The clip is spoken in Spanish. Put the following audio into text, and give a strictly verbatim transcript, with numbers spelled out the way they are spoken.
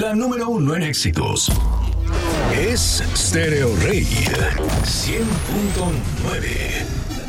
La número uno en éxitos es Stereo Rey cien punto nueve.